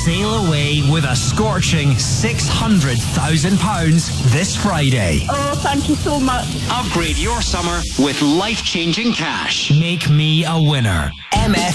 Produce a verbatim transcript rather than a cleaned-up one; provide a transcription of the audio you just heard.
Sail away with a scorching six hundred thousand pounds this Friday. Oh, thank you so much. Upgrade your summer with life-changing cash. Make me a winner. M F